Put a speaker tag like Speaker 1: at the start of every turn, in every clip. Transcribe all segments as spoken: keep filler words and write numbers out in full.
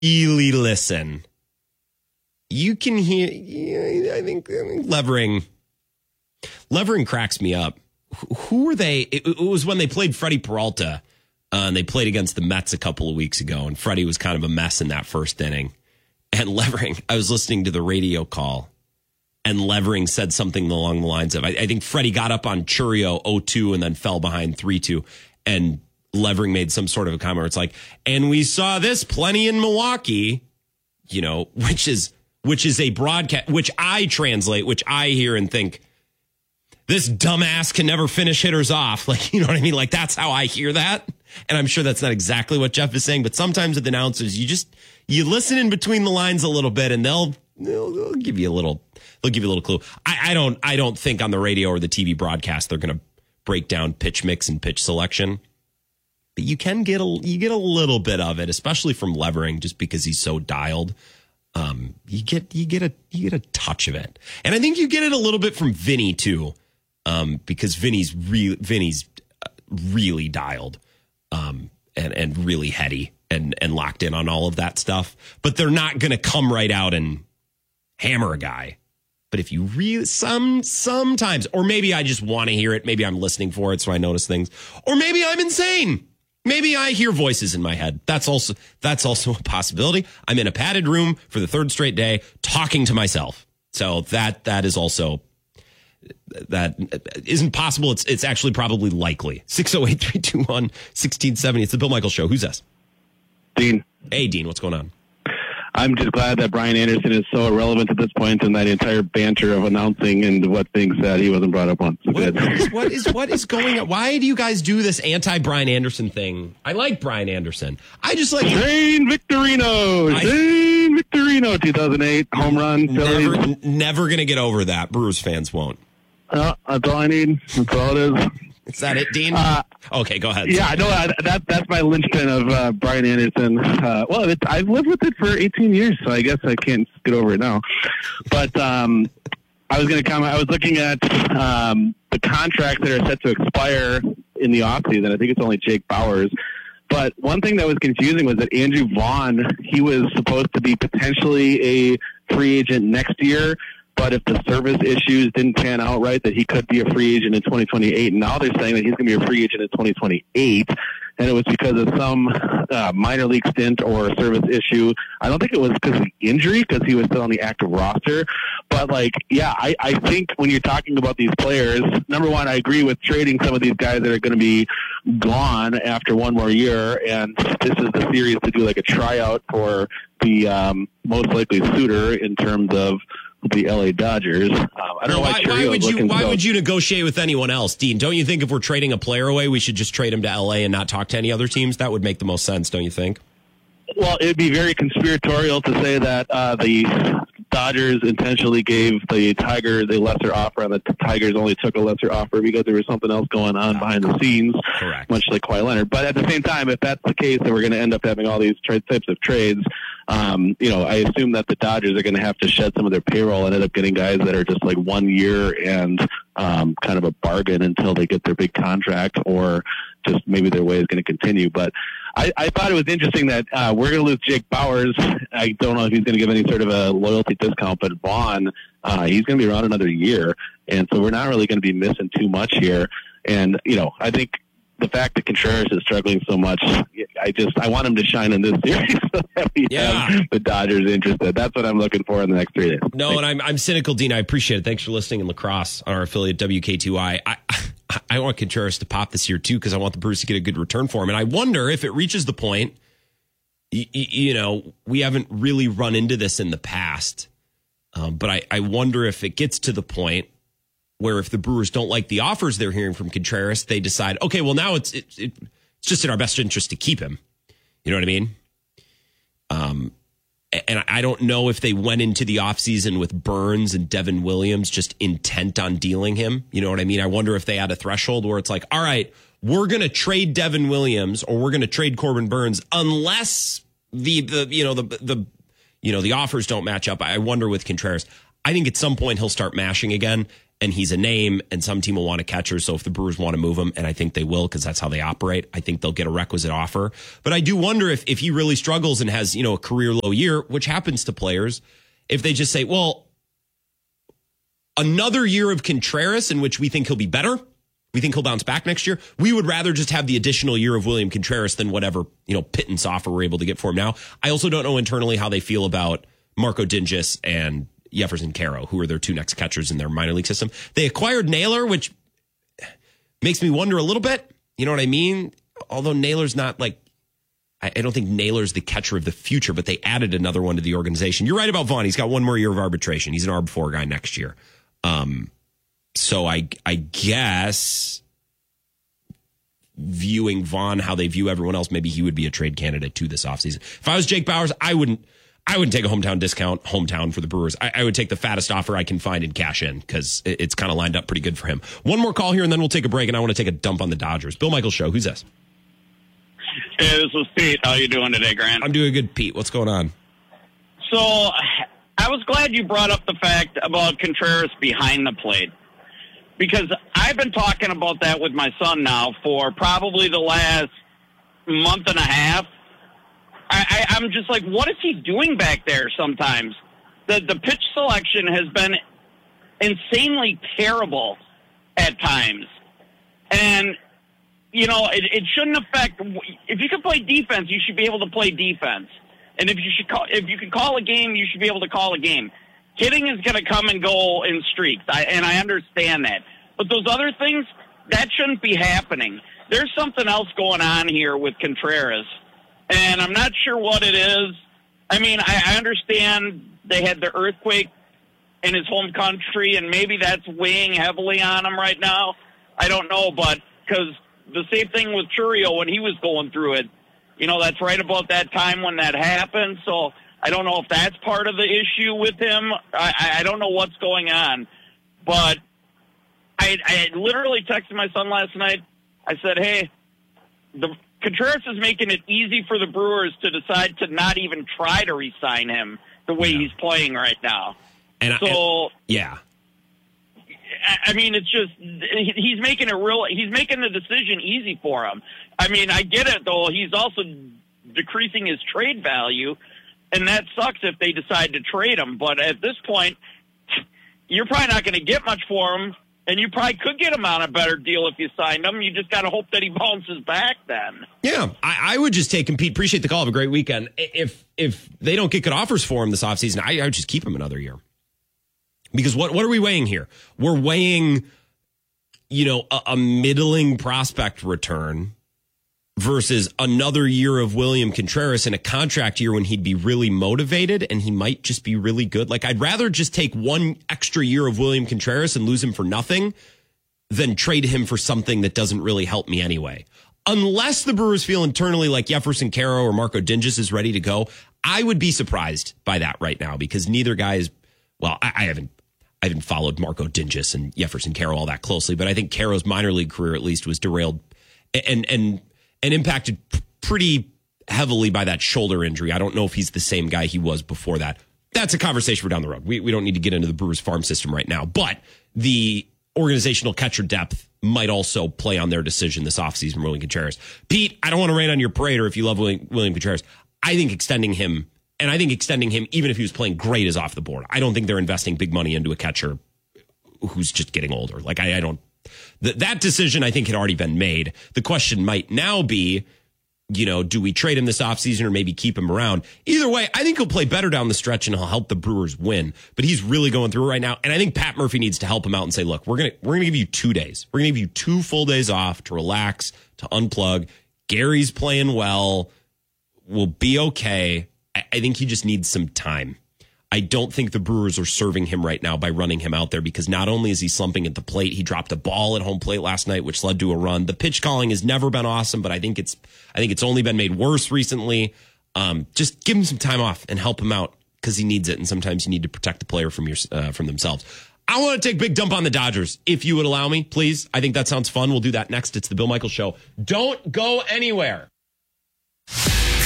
Speaker 1: really listen, you can hear, yeah, I think, I think Levering, Levering cracks me up. Who were they? It, it was when they played Freddie Peralta, uh, and they played against the Mets a couple of weeks ago, and Freddie was kind of a mess in that first inning. And Levering, I was listening to the radio call, and Levering said something along the lines of, I, I think Freddie got up on Chourio oh two and then fell behind three two, and Levering made some sort of a comment where it's like, and we saw this plenty in Milwaukee, you know, which is which is a broadcast, which I translate, which I hear and think, this dumbass can never finish hitters off. Like, you know what I mean? Like, that's how I hear that. And I'm sure that's not exactly what Jeff is saying, but sometimes with announcers, you just, you listen in between the lines a little bit and they'll, they'll, they'll give you a little, they'll give you a little clue. I, I don't, I don't think on the radio or the T V broadcast, they're going to break down pitch mix and pitch selection. But you can get a, you get a little bit of it, especially from Levering, just because he's so dialed. Um, you get, you get a, you get a touch of it. And I think you get it a little bit from Vinny too. Um, because Vinny's really, Vinny's really dialed, um, and, and really heady and, and locked in on all of that stuff, but they're not going to come right out and hammer a guy. But if you really, some, sometimes, or maybe I just want to hear it. Maybe I'm listening for it. So I notice things, or maybe I'm insane. Maybe I hear voices in my head. That's also, that's also a possibility. I'm in a padded room for the third straight day talking to myself. So that, that is also, that isn't possible. It's it's actually probably likely. six oh eight, three two one, one six seven zero. It's the Bill Michaels Show. Who's this?
Speaker 2: Dean.
Speaker 1: Hey, Dean. What's going on?
Speaker 2: I'm just glad that Brian Anderson is so irrelevant at this point in that entire banter of announcing and what things that he wasn't brought up on. So
Speaker 1: what, what, is, what is what is going on? Why do you guys do this anti-Brian Anderson thing? I like Brian Anderson. I just like...
Speaker 2: Shane Victorino. I, Shane Victorino, two thousand eight, home run.
Speaker 1: Never, never going to get over that. Brewers fans won't.
Speaker 2: Uh, that's all I need. That's all it is.
Speaker 1: Is that it, Dean?
Speaker 2: Uh,
Speaker 1: okay, go ahead.
Speaker 2: Yeah, no, I, that that's my linchpin of uh, Brian Anderson. Uh, well, it's, I've lived with it for eighteen years, so I guess I can't get over it now. But um, I was going to comment. I was looking at um, the contracts that are set to expire in the offseason. I think it's only Jake Bauers. But one thing that was confusing was that Andrew Vaughn, he was supposed to be potentially a free agent next year. But if the service issues didn't pan out right, that he could be a free agent in twenty twenty-eight. And now they're saying that he's going to be a free agent in twenty twenty-eight. And it was because of some uh, minor league stint or a service issue. I don't think it was because of injury, because he was still on the active roster. But, like, yeah, I, I think when you're talking about these players, number one, I agree with trading some of these guys that are going to be gone after one more year. And this is the series to do, like, a tryout for the um, most likely suitor in terms of the L A Dodgers. Um, I don't
Speaker 1: well,
Speaker 2: know why,
Speaker 1: why, why would you why
Speaker 2: so.
Speaker 1: would you negotiate with anyone else, Dean? Don't you think if we're trading a player away, we should just trade him to L A and not talk to any other teams? That would make the most sense, don't you think?
Speaker 2: Well, it'd be very conspiratorial to say that uh, the Dodgers intentionally gave the Tigers a lesser offer, and the Tigers only took a lesser offer because there was something else going on behind the scenes,
Speaker 1: Correct.
Speaker 2: Much like Kawhi Leonard. But at the same time, if that's the case, then we're going to end up having all these tra- types of trades. Um, you know, I assume that the Dodgers are going to have to shed some of their payroll and end up getting guys that are just like one year and um, kind of a bargain until they get their big contract, or just maybe their way is going to continue. But I, I thought it was interesting that uh, we're going to lose Jake Bauers. I don't know if he's going to give any sort of a loyalty discount, but Vaughn, uh, he's going to be around another year. And so we're not really going to be missing too much here. And, you know, I think the fact that Contreras is struggling so much, I just I want him to shine in this series so that we
Speaker 1: yeah.
Speaker 2: have the Dodgers interested. That's what I'm looking for in the next three days.
Speaker 1: No, Thanks. and I'm I'm cynical, Dean. I appreciate it. Thanks for listening in La Crosse on our affiliate W K two I. I, I want Contreras to pop this year too, because I want the Brewers to get a good return for him. And I wonder if it reaches the point, you, you know, we haven't really run into this in the past, um, but I, I wonder if it gets to the point where if the Brewers don't like the offers they're hearing from Contreras, they decide, okay, well, now it's it, it, it's just in our best interest to keep him. You know what I mean? Um, and I don't know if they went into the offseason with Burns and Devin Williams just intent on dealing him. You know what I mean? I wonder if they had a threshold where it's like, all right, we're going to trade Devin Williams or we're going to trade Corbin Burns unless the, the you know, the, the, you know, the offers don't match up. I wonder with Contreras, I think at some point he'll start mashing again. and he's a name, and some team will want a catcher. So if the Brewers want to move him, and I think they will because that's how they operate, I think they'll get a requisite offer. But I do wonder if if he really struggles and has, you know, a career low year, which happens to players, if they just say, well, another year of Contreras in which we think he'll be better, we think he'll bounce back next year, we would rather just have the additional year of William Contreras than whatever, you know, pittance offer we're able to get for him now. I also don't know internally how they feel about Marco Dingus and Jefferson Caro, who are their two next catchers in their minor league system. They acquired Naylor, which makes me wonder a little bit. You know what I mean? Although Naylor's not like, I don't think Naylor's the catcher of the future, but they added another one to the organization. You're right about Vaughn. He's got one more year of arbitration. He's an A R B four guy next year. Um, so I, I guess viewing Vaughn how they view everyone else, maybe he would be a trade candidate to this offseason. If I was Jake Bauers, I wouldn't. I wouldn't take a hometown discount, hometown for the Brewers. I, I would take the fattest offer I can find and cash in because it, it's kind of lined up pretty good for him. One more call here, and then we'll take a break, and I want to take a dump on the Dodgers. Bill Michaels Show. Who's this?
Speaker 3: Hey, this is Pete. How you doing today, Grant?
Speaker 1: I'm doing good, Pete. What's going on?
Speaker 3: So I was glad you brought up the fact about Contreras behind the plate because I've been talking about that with my son now for probably the last month and a half. I, I, I'm just like, what is he doing back there sometimes? The the pitch selection has been insanely terrible at times. And, you know, it, it shouldn't affect – if you can play defense, you should be able to play defense. And if you should call, if you can call a game, you should be able to call a game. Hitting is going to come and go in streaks, I, and I understand that. But those other things, that shouldn't be happening. There's something else going on here with Contreras. And I'm not sure what it is. I mean, I, I understand they had the earthquake in his home country, and maybe that's weighing heavily on him right now. I don't know, but because the same thing with Churio when he was going through it. You know, that's right about that time when that happened. So I don't know if that's part of the issue with him. I, I don't know what's going on. But I, I literally texted my son last night. I said, hey, the Contreras is making it easy for the Brewers to decide to not even try to re-sign him the way yeah. he's playing right now.
Speaker 1: And
Speaker 3: so,
Speaker 1: I, yeah.
Speaker 3: I mean, it's just he's making it real. He's making the decision easy for him. I mean, I get it though. He's also decreasing his trade value, and that sucks if they decide to trade him. But at this point, you're probably not going to get much for him. And you probably could get him on a better deal if you signed him. You just got to hope that he bounces back then.
Speaker 1: Yeah, I, I would just take him, Pete. Appreciate the call. Have a great weekend. If if they don't get good offers for him this offseason, I, I would just keep him another year. Because what, what are we weighing here? We're weighing, you know, a, a middling prospect return versus another year of William Contreras in a contract year when he'd be really motivated and he might just be really good. Like, I'd rather just take one extra year of William Contreras and lose him for nothing than trade him for something that doesn't really help me anyway. Unless the Brewers feel internally like Jefferson Caro or Marco Dingus is ready to go, I would be surprised by that right now because neither guy is, well, I, I haven't, I haven't followed Marco Dingus and Jefferson Caro all that closely, but I think Caro's minor league career at least was derailed and, and, and impacted pretty heavily by that shoulder injury. I don't know if he's the same guy he was before that. That's a conversation for down the road. We we don't need to get into the Brewers farm system right now, but the organizational catcher depth might also play on their decision this offseason, William Contreras. Pete, I don't want to rain on your parade or if you love William, William Contreras. I think extending him, and I think extending him, even if he was playing great, is off the board. I don't think they're investing big money into a catcher who's just getting older. Like, I, I don't. Th- that decision, I think, had already been made. The question might now be, you know, do we trade him this offseason or maybe keep him around? Either way, I think he'll play better down the stretch and he'll help the Brewers win. But he's really going through it right now. And I think Pat Murphy needs to help him out and say, look, we're going to we're gonna give you two days. We're going to give you two full days off to relax, to unplug. Gary's playing well. We'll be okay. I, I think he just needs some time. I don't think the Brewers are serving him right now by running him out there because not only is he slumping at the plate, he dropped a ball at home plate last night, which led to a run. The pitch calling has never been awesome, but I think it's I think it's only been made worse recently. Um, just give him some time off and help him out because he needs it, and sometimes you need to protect the player from your uh, from themselves. I want to take a big dump on the Dodgers, if you would allow me, please. I think that sounds fun. We'll do that next. It's the Bill Michaels Show. Don't go anywhere.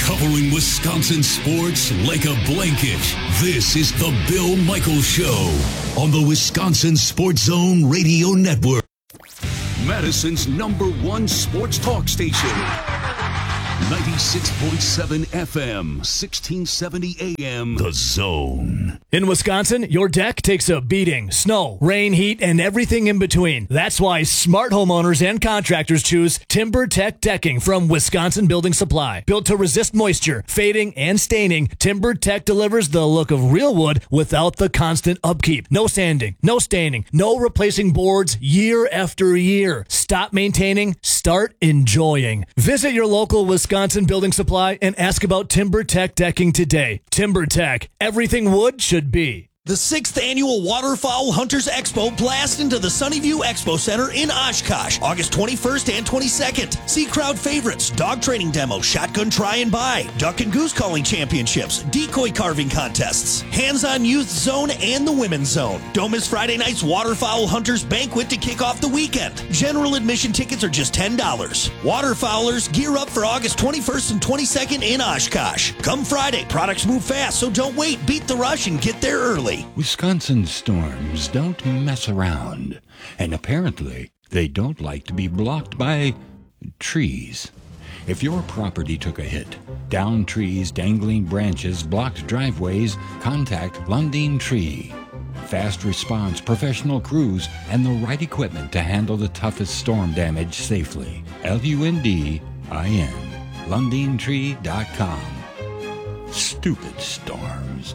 Speaker 4: Covering Wisconsin sports like a blanket. This is the Bill Michaels Show on the Wisconsin Sports Zone Radio Network. Madison's number one sports talk station. ninety-six point seven F M, sixteen seventy A M, The Zone.
Speaker 5: In Wisconsin, your deck takes a beating. Snow, rain, heat, and everything in between. That's why smart homeowners and contractors choose TimberTech Decking from Wisconsin Building Supply. Built to resist moisture, fading, and staining, TimberTech delivers the look of real wood without the constant upkeep. No sanding, no staining, no replacing boards year after year. Stop maintaining, start enjoying. Visit your local Wisconsin Building Supply and ask about TimberTech Decking today. TimberTech, everything wood should be.
Speaker 6: The sixth annual Waterfowl Hunters Expo blast into the Sunnyview Expo Center in Oshkosh, August twenty-first and twenty-second. See crowd favorites, dog training demo, shotgun try and buy, duck and goose calling championships, decoy carving contests, hands-on youth zone and the women's zone. Don't miss Friday night's Waterfowl Hunters banquet to kick off the weekend. General admission tickets are just ten dollars. Waterfowlers, gear up for August twenty-first and twenty-second in Oshkosh. Come Friday, products move fast, so don't wait. Beat the rush and get there early.
Speaker 7: Wisconsin storms don't mess around, and apparently they don't like to be blocked by trees. If your property took a hit, downed trees, dangling branches, blocked driveways, contact Lundin Tree. Fast response, professional crews, and the right equipment to handle the toughest storm damage safely. L U N D I N. Lundin Tree dot com. Stupid storms.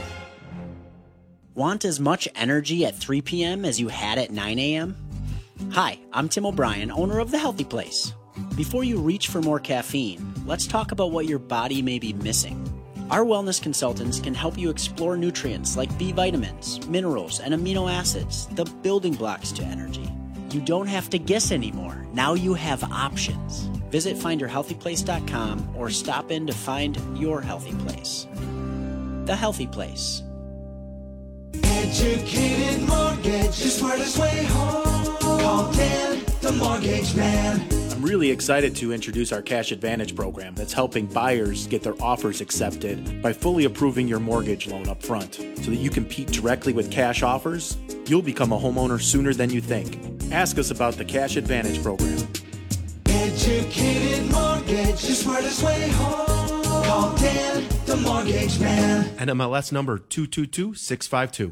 Speaker 8: Want as much energy at three p.m. as you had at nine a.m.? Hi, I'm Tim O'Brien, owner of The Healthy Place. Before you reach for more caffeine, let's talk about what your body may be missing. Our wellness consultants can help you explore nutrients like B vitamins, minerals, and amino acids, the building blocks to energy. You don't have to guess anymore. Now you have options. Visit find your healthy place dot com or stop in to find your healthy place. The Healthy Place.
Speaker 9: Educated Mortgage, the smartest way home. Call Dan, the Mortgage Man.
Speaker 10: I'm really excited to introduce our Cash Advantage program that's helping buyers get their offers accepted by fully approving your mortgage loan up front. So that you compete directly with cash offers, you'll become a homeowner sooner than you think. Ask us about the Cash Advantage program.
Speaker 9: Educated Mortgage, the smartest way home. Call Dan, the Mortgage Man.
Speaker 11: N M L S number two two two six five two.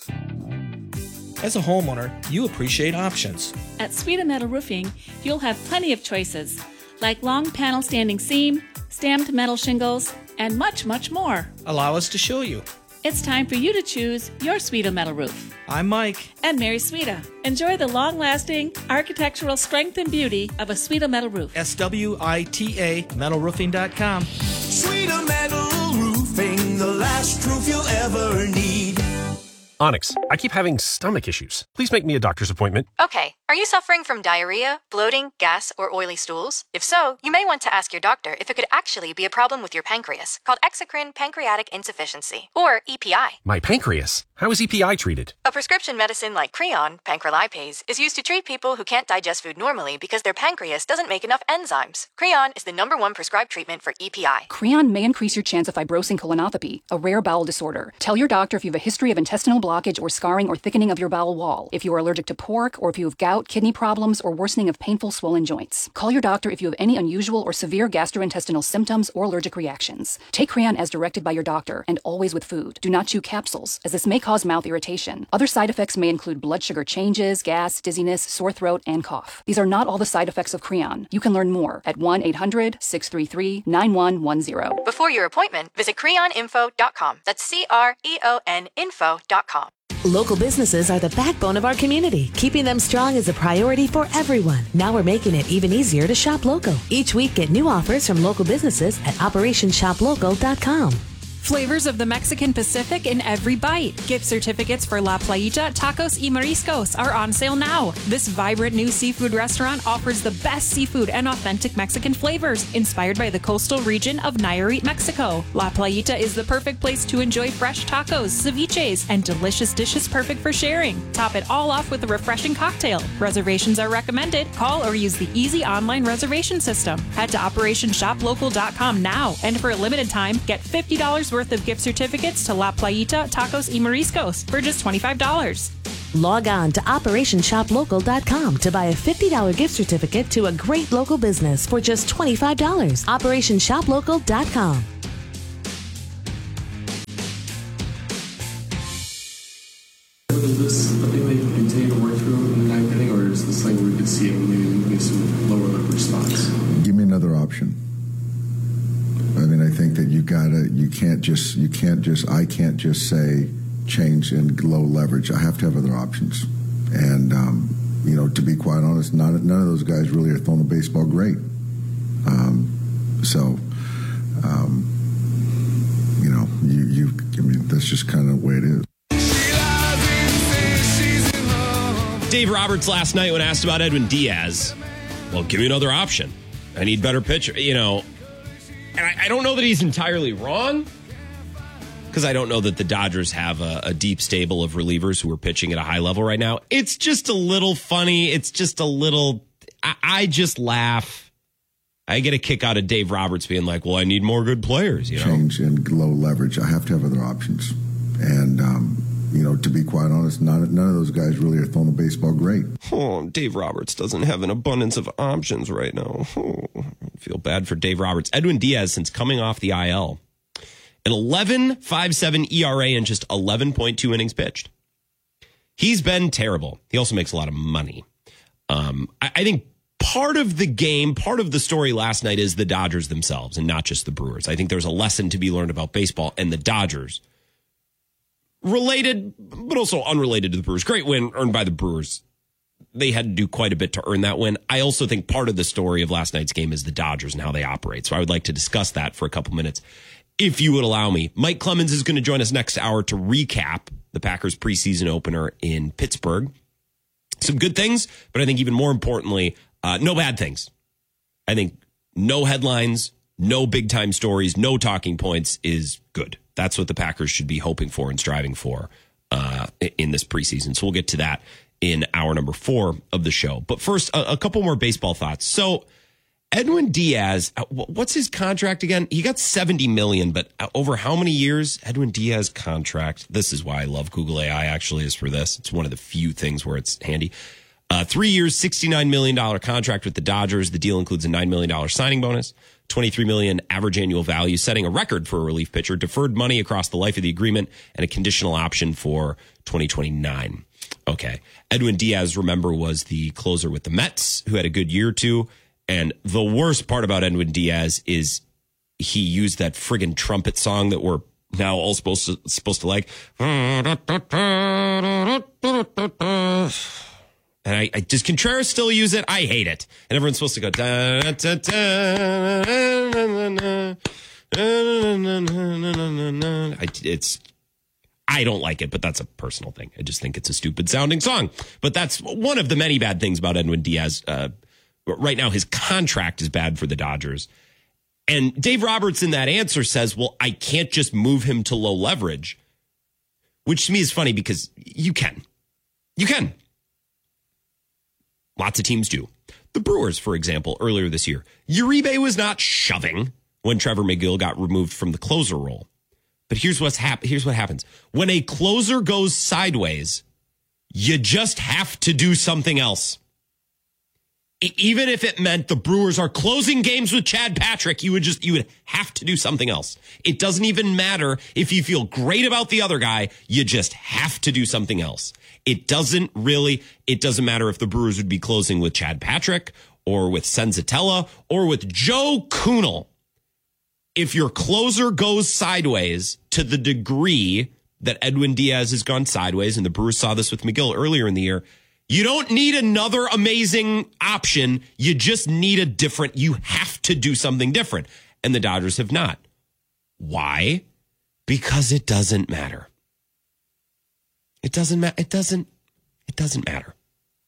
Speaker 12: As a homeowner, you appreciate options.
Speaker 13: At Sweden Metal Roofing, you'll have plenty of choices, like long panel standing seam, stamped metal shingles, and much, much more.
Speaker 12: Allow us to show you.
Speaker 13: It's time for you to choose your Sweden Metal Roof.
Speaker 12: I'm Mike.
Speaker 13: And Mary Sweden. Enjoy the long-lasting architectural strength and beauty of a Sweden Metal Roof.
Speaker 12: S W I T A metal roofing dot com.
Speaker 9: Sweden Metal Roofing, the last roof you'll ever need.
Speaker 14: Onyx, I keep having stomach issues. Please make me a doctor's appointment.
Speaker 15: Okay. Are you suffering from diarrhea, bloating, gas, or oily stools? If so, you may want to ask your doctor if it could actually be a problem with your pancreas, called exocrine pancreatic insufficiency, or E P I.
Speaker 14: My pancreas? How is E P I treated?
Speaker 15: A prescription medicine like Creon, pancrelipase, is used to treat people who can't digest food normally because their pancreas doesn't make enough enzymes. Creon is the number one prescribed treatment for E P I.
Speaker 16: Creon may increase your chance of fibrosing colonopathy, a rare bowel disorder. Tell your doctor if you have a history of intestinal blockage or scarring or thickening of your bowel wall, if you are allergic to pork, or if you have gout, kidney problems, or worsening of painful swollen joints. Call your doctor if you have any unusual or severe gastrointestinal symptoms or allergic reactions. Take Creon as directed by your doctor, and always with food. Do not chew capsules, as this may cause mouth irritation. Other side effects may include blood sugar changes, gas, dizziness, sore throat, and cough. These are not all the side effects of Creon. You can learn more at one eight hundred six three three nine one one zero.
Speaker 15: Before your appointment, visit creon info dot com. That's C R E O N info dot com.
Speaker 17: Local businesses are the backbone of our community. Keeping them strong is a priority for everyone. Now we're making it even easier to shop local. Each week, get new offers from local businesses at operation shop local dot com.
Speaker 18: Flavors of the Mexican Pacific in every bite. Gift certificates for La Playita Tacos y Mariscos are on sale now. This vibrant new seafood restaurant offers the best seafood and authentic Mexican flavors, inspired by the coastal region of Nayarit, Mexico. La Playita is the perfect place to enjoy fresh tacos, ceviches, and delicious dishes perfect for sharing. Top it all off with a refreshing cocktail. Reservations are recommended. Call or use the easy online reservation system. Head to operation shop local dot com now, and for a limited time, get fifty dollars worth of gift certificates to La Playita Tacos y Mariscos for just twenty-five dollars.
Speaker 17: Log on to operation shop local dot com to buy a fifty dollars gift certificate to a great local business for just twenty-five dollars. operation shop local dot com.
Speaker 19: Is this a thing that you can continue to work through in the ninth inning, or is this like we could see it maybe moving some lower leverage spots?
Speaker 20: Give me another option. I mean, I think that you gotta, you can't just, you can't just, I can't just say change in low leverage. I have to have other options. And, um, you know, to be quite honest, not, none of those guys really are throwing the baseball great. Um, so, um, you know, you, you, I mean, that's just kind of the way it is.
Speaker 1: Dave Roberts last night when asked about Edwin Diaz, well, give me another option. I need better pitcher, you know. And I, I don't know that he's entirely wrong, because I don't know that the Dodgers have a, a deep stable of relievers who are pitching at a high level right now. It's just a little funny. It's just a little, I, I just laugh. I get a kick out of Dave Roberts being like, well, I need more good players, you know.
Speaker 20: Change in low leverage. I have to have other options. And, um, you know, to be quite honest, none, none of those guys really are throwing the baseball great.
Speaker 1: Oh, Dave Roberts doesn't have an abundance of options right now. Oh, I feel bad for Dave Roberts. Edwin Diaz, since coming off the I L, an eleven point five seven E R A and just eleven point two innings pitched. He's been terrible. He also makes a lot of money. Um, I, I think part of the game, part of the story last night is the Dodgers themselves and not just the Brewers. I think there's a lesson to be learned about baseball and the Dodgers. Related, but also unrelated to the Brewers. Great win earned by the Brewers. They had to do quite a bit to earn that win. I also think part of the story of last night's game is the Dodgers and how they operate. So I would like to discuss that for a couple minutes, if you would allow me. Mike Clemens is going to join us next hour to recap the Packers preseason opener in Pittsburgh. Some good things, but I think even more importantly, uh, no bad things. I think no headlines, no big-time stories, no talking points is good. That's what the Packers should be hoping for and striving for uh, in this preseason. So we'll get to that in hour number four of the show. But first, a, a couple more baseball thoughts. So Edwin Diaz, what's his contract again? He got seventy million dollars, but over how many years? Edwin Diaz contract. This is why I love Google A I, actually, is for this. It's one of the few things where it's handy. Uh, three years, sixty-nine million dollars contract with the Dodgers. The deal includes a nine million dollars signing bonus, twenty-three million dollars average annual value, setting a record for a relief pitcher, deferred money across the life of the agreement, and a conditional option for twenty twenty-nine. Okay. Edwin Diaz, remember, was the closer with the Mets, who had a good year or two. And the worst part about Edwin Diaz is he used that friggin' trumpet song that we're now all supposed to, supposed to like. And I, I does Contreras still use it? I hate it. And everyone's supposed to go. Da, da, da, da, I, it's. I don't like it, but that's a personal thing. I just think it's a stupid sounding song. But that's one of the many bad things about Edwin Diaz. Uh, right now, his contract is bad for the Dodgers. And Dave Roberts in that answer says, well, I can't just move him to low leverage, which to me is funny because you can. You can. Lots of teams do. The Brewers, for example, earlier this year, Uribe was not shoving when Trevor McGill got removed from the closer role. But here's what's hap- here's what happens. When a closer goes sideways, you just have to do something else. E- even if it meant the Brewers are closing games with Chad Patrick, you would just you would have to do something else. It doesn't even matter if you feel great about the other guy, you just have to do something else. It doesn't really, it doesn't matter if the Brewers would be closing with Chad Patrick or with Senzatella or with Joe Kunal. If your closer goes sideways to the degree that Edwin Diaz has gone sideways, and the Brewers saw this with McGill earlier in the year, you don't need another amazing option. You just need a different, you have to do something different. And the Dodgers have not. Why? Because it doesn't matter. It doesn't matter. It doesn't, it doesn't matter.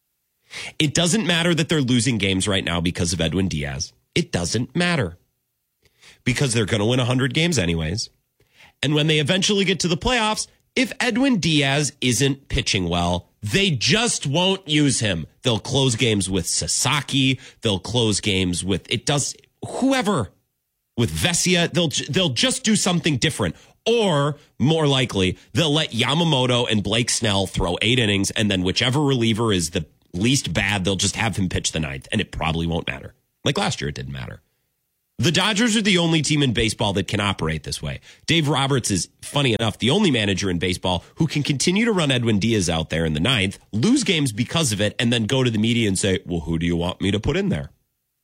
Speaker 1: It doesn't matter that they're losing games right now because of Edwin Diaz. It doesn't matter. Because they're going to win one hundred games anyways. And when they eventually get to the playoffs, if Edwin Diaz isn't pitching well, they just won't use him. They'll close games with Sasaki. They'll close games with, it does, whoever, with Vesia. They'll, they'll just do something different. Or, more likely, they'll let Yamamoto and Blake Snell throw eight innings, and then whichever reliever is the least bad, they'll just have him pitch the ninth, and it probably won't matter. Like last year, it didn't matter. The Dodgers are the only team in baseball that can operate this way. Dave Roberts is, funny enough, the only manager in baseball who can continue to run Edwin Diaz out there in the ninth, lose games because of it, and then go to the media and say, well, who do you want me to put in there?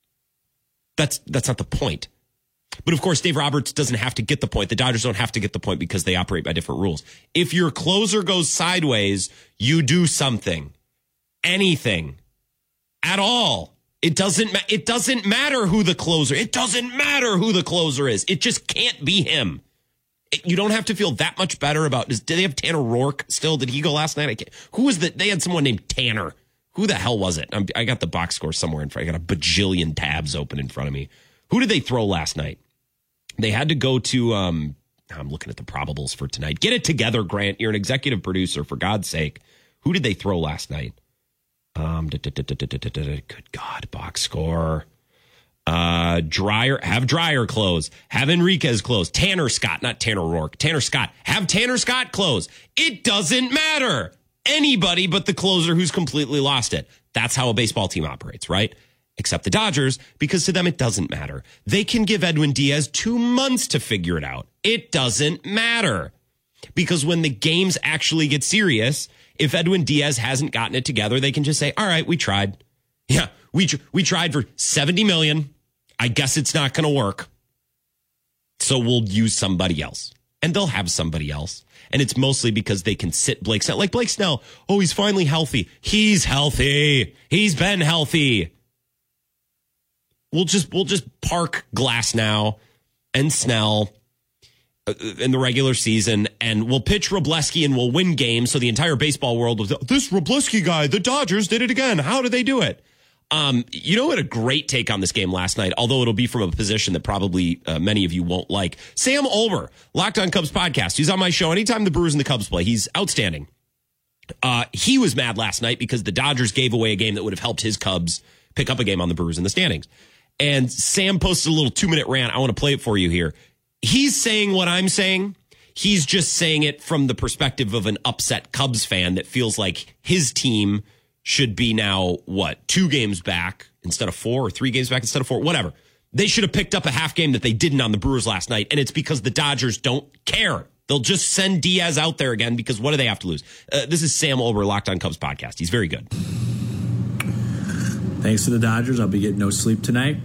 Speaker 1: That's that's not the point. But, of course, Dave Roberts doesn't have to get the point. The Dodgers don't have to get the point because they operate by different rules. If your closer goes sideways, you do something. Anything. At all. It doesn't, ma- it doesn't matter who the closer. It doesn't matter who the closer is. It just can't be him. It, you don't have to feel that much better about, did they have Tanner Rourke still? Did he go last night? I can't, who was that? They had someone named Tanner. Who the hell was it? I'm, I got the box score somewhere in front. I got a bajillion tabs open in front of me. Who did they throw last night? They had to go to, um, I'm looking at the probables for tonight. Get it together, Grant. You're an executive producer, for God's sake. Who did they throw last night? Um, da, da, da, da, da, da, da, good God, box score. Uh, Dryer, have Dryer close. Have Enriquez close. Tanner Scott, not Tanner Rourke. Tanner Scott, have Tanner Scott close. It doesn't matter. Anybody but the closer who's completely lost it. That's how a baseball team operates, right? Except the Dodgers, because to them it doesn't matter. They can give Edwin Diaz two months to figure it out. It doesn't matter. Because when the games actually get serious, if Edwin Diaz hasn't gotten it together, they can just say, all right, we tried. Yeah, we tr- we tried for seventy million dollars. I guess it's not going to work. So we'll use somebody else. And they'll have somebody else. And it's mostly because they can sit Blake Snell. Like Blake Snell, oh, he's finally healthy. He's healthy. He's been healthy. We'll just we'll just park Glasnow and Snell in the regular season, and we'll pitch Robleski and we'll win games. So the entire baseball world was, this Robleski guy, the Dodgers did it again. How did they do it? Um, you know, what a great take on this game last night, although it'll be from a position that probably uh, many of you won't like. Sam Olber, Locked on Cubs podcast. He's on my show anytime the Brewers and the Cubs play. He's outstanding. Uh, he was mad last night because the Dodgers gave away a game that would have helped his Cubs pick up a game on the Brewers in the standings. And Sam posted a little two-minute rant. I want to play it for you here. He's saying what I'm saying. He's just saying it from the perspective of an upset Cubs fan that feels like his team should be now, what, two games back instead of four, or three games back instead of four, whatever. They should have picked up a half game that they didn't on the Brewers last night, and it's because the Dodgers don't care. They'll just send Diaz out there again because what do they have to lose? Uh, this is Sam Olber, Locked on Cubs podcast. He's very good.
Speaker 21: Thanks to the Dodgers, I'll be getting no sleep tonight.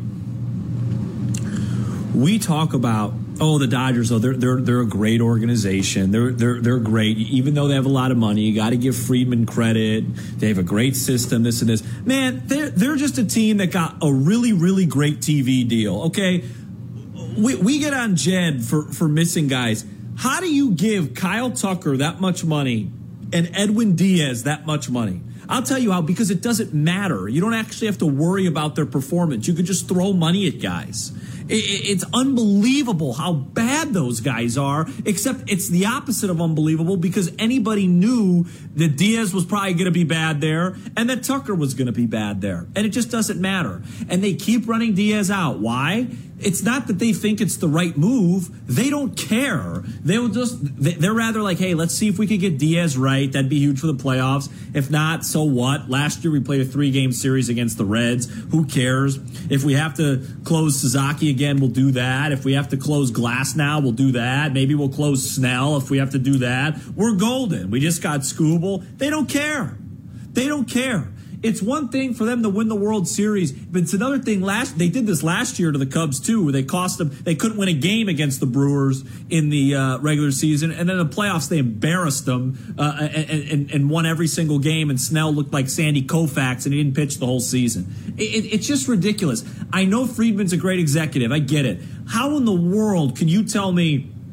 Speaker 21: We talk about, oh, the Dodgers, though, they're they're they're a great organization. They're they're they're great. Even though they have a lot of money, you got to give Friedman credit. They have a great system, this and this. Man, they're they're just a team that got a really, really great T V deal. Okay. We we get on Jed for, for missing guys. How do you give Kyle Tucker that much money and Edwin Diaz that much money? I'll tell you how, because it doesn't matter. You don't actually have to worry about their performance. You could just throw money at guys. It's unbelievable how bad those guys are, except it's the opposite of unbelievable because anybody knew that Diaz was probably going to be bad there and that Tucker was going to be bad there. And it just doesn't matter. And they keep running Diaz out. Why? It's not that they think it's the right move. They don't care. They will just, they're rather like, hey, let's see if we can get Diaz right. That'd be huge for the playoffs. If not, so what? Last year we played a three-game series against the Reds. Who cares? If we have to close Sasaki again, we'll do that. If we have to close Glasnow, we'll do that. Maybe we'll close Snell if we have to do that. We're golden. We just got Skubal. They don't care. They don't care. It's one thing for them to win the World Series, but it's another thing. Last they did this last year to the Cubs too, where they cost them. They couldn't win a game against the Brewers in the uh, regular season, and then in the playoffs they embarrassed them uh, and, and, and won every single game. And Snell looked like Sandy Koufax, and he didn't pitch the whole season. It, it, it's just ridiculous. I know Friedman's a great executive. I get it. How in the world can you tell me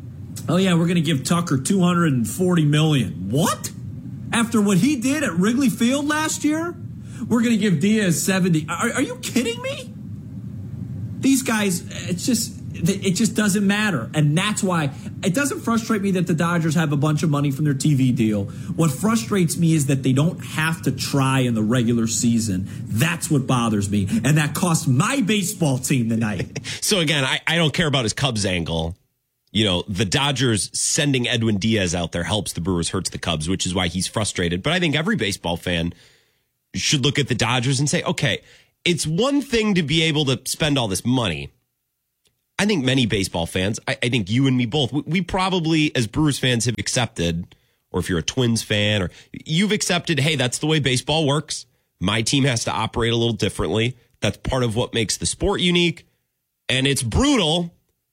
Speaker 21: Oh, yeah, we're going to give Tucker two hundred forty million dollars. What? After what he did at Wrigley Field last year? We're going to give Diaz seventy. Are, are you kidding me? These guys, it's just, it just doesn't matter. And that's why it doesn't frustrate me that the Dodgers have a bunch of money from their T V deal. What frustrates me is that they don't have to try in the regular season. That's what bothers me. And that cost my baseball team tonight.
Speaker 1: So again, I, I don't care about his Cubs angle. You know, the Dodgers sending Edwin Diaz out there helps the Brewers, hurts the Cubs, which is why he's frustrated. But I think every baseball fan should look at the Dodgers and say, okay, it's one thing to be able to spend all this money. I think many baseball fans, I, I think you and me both, we, we probably as Brewers fans have accepted, or if you're a Twins fan, or you've accepted, hey, that's the way baseball works. My team has to operate a little differently. That's part of what makes the sport unique. And it's brutal.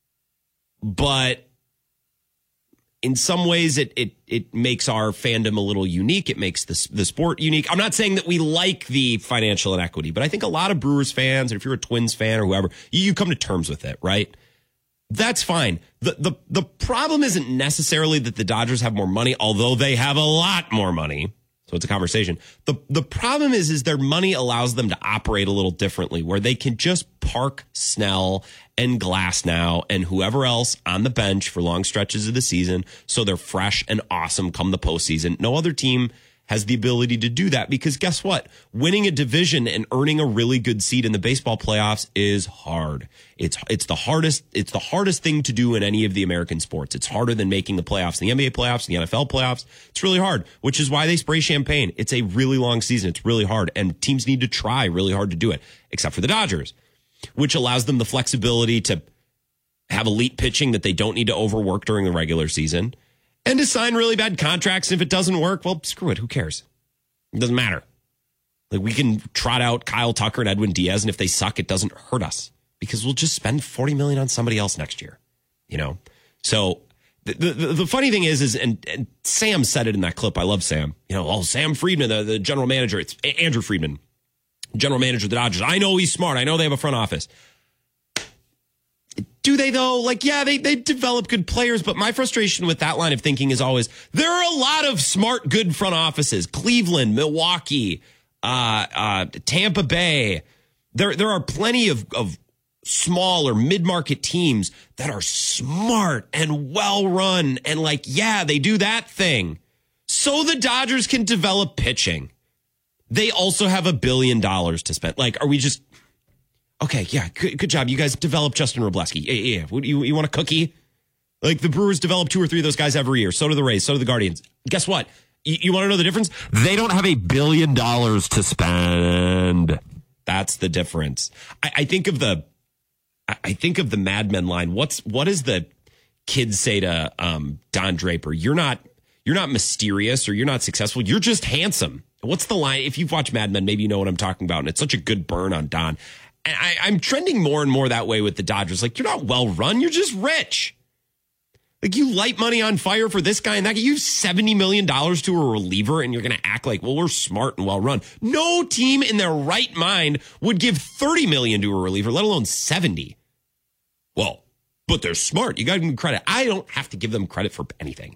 Speaker 1: But in some ways, it it it makes our fandom a little unique. It makes the, the sport unique. I'm not saying that we like the financial inequity, but I think a lot of Brewers fans, or if you're a Twins fan or whoever, you, you come to terms with it, right? That's fine. The, the, the problem isn't necessarily that the Dodgers have more money, although they have a lot more money. So it's a conversation. The the problem is, is their money allows them to operate a little differently, where they can just park Snell and Glasnow and whoever else on the bench for long stretches of the season, so they're fresh and awesome come the postseason. No other team has the ability to do that, because guess what? Winning a division and earning a really good seed in the baseball playoffs is hard. It's it's the hardest it's the hardest thing to do in any of the American sports. It's harder than making the playoffs, the N B A playoffs, the N F L playoffs. It's really hard, which is why they spray champagne. It's a really long season. It's really hard, and teams need to try really hard to do it, except for the Dodgers, which allows them the flexibility to have elite pitching that they don't need to overwork during the regular season, and to sign really bad contracts. If it doesn't work, well, screw it. Who cares? It doesn't matter. Like, we can trot out Kyle Tucker and Edwin Diaz, and if they suck, it doesn't hurt us, because we'll just spend forty million dollars on somebody else next year. You know? So the the, the funny thing is, is and, and Sam said it in that clip. I love Sam. You know, oh, Sam Friedman, the, the general manager. It's Andrew Friedman, general manager of the Dodgers. I know he's smart. I know they have a front office. Do they, though? Like, yeah, they, they develop good players, but my frustration with that line of thinking is always, there are a lot of smart, good front offices. Cleveland, Milwaukee, uh, uh, Tampa Bay. There, there are plenty of, of small or mid-market teams that are smart and well-run, and like, yeah, they do that thing. So the Dodgers can develop pitching. They also have a billion dollars to spend. Like, are we just... Okay, yeah, good, good job. You guys developed Justin Robleski. Yeah, yeah, yeah. You, you want a cookie? Like, the Brewers develop two or three of those guys every year. So do the Rays. So do the Guardians. Guess what? You, you want to know the difference? They don't have a billion dollars to spend. That's the difference. I, I think of the, I think of the Mad Men line. What's what does the kids say to um, Don Draper? You're not, you're not mysterious, or you're not successful. You're just handsome. What's the line? If you've watched Mad Men, maybe you know what I'm talking about. And it's such a good burn on Don. And I, I'm trending more and more that way with the Dodgers. Like, you're not well run. You're just rich. Like, you light money on fire for this guy and that guy. You have seventy million dollars to a reliever, and you're going to act like, well, we're smart and well run. No team in their right mind would give thirty million dollars to a reliever, let alone seventy. Well, but they're smart. You got to give them credit. I don't have to give them credit for anything.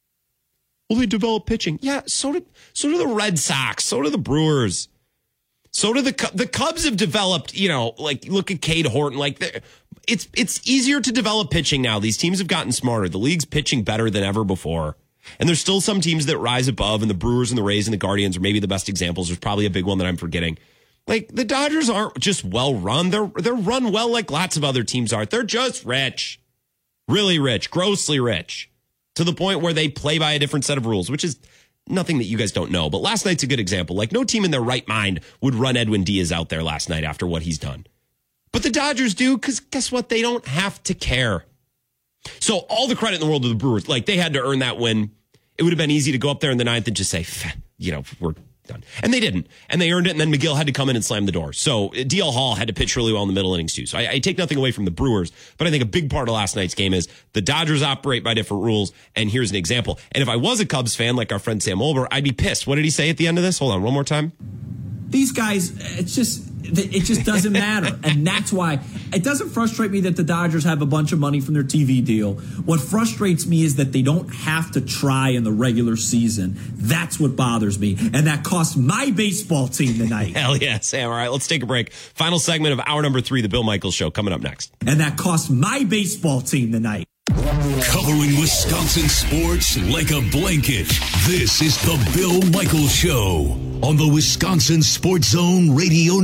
Speaker 1: Well, they develop pitching. Yeah, so do, so do the Red Sox. So do the Brewers. So do the the Cubs have developed, you know, like, look at Cade Horton. Like, it's it's easier to develop pitching now. These teams have gotten smarter. The league's pitching better than ever before. And there's still some teams that rise above, and the Brewers and the Rays and the Guardians are maybe the best examples. There's probably a big one that I'm forgetting. Like, the Dodgers aren't just well run. They're they're run well like lots of other teams are. They're just rich. Really rich. Grossly rich. To the point where they play by a different set of rules, which is nothing that you guys don't know. But last night's a good example. Like, no team in their right mind would run Edwin Diaz out there last night after what he's done. But the Dodgers do, because guess what? They don't have to care. So all the credit in the world to the Brewers. Like, they had to earn that win. It would have been easy to go up there in the ninth and just say, you know, we're done. And they didn't. And they earned it, and then McGill had to come in and slam the door. So D L Hall had to pitch really well in the middle innings, too. So I, I take nothing away from the Brewers, but I think a big part of last night's game is the Dodgers operate by different rules, and here's an example. And if I was a Cubs fan, like our friend Sam Olber, I'd be pissed. What did he say at the end of this? Hold on, one more time.
Speaker 21: These guys, it's just, It just doesn't matter. And that's why it doesn't frustrate me that the Dodgers have a bunch of money from their T V deal. What frustrates me is that they don't have to try in the regular season. That's what bothers me. And that cost my baseball team tonight.
Speaker 1: Hell yeah, Sam. All right, let's take a break. Final segment of hour number three, the Bill Michaels Show, coming up next.
Speaker 21: And that cost my baseball team tonight.
Speaker 4: Covering Wisconsin sports like a blanket. This is the Bill Michaels Show on the Wisconsin Sports Zone Radio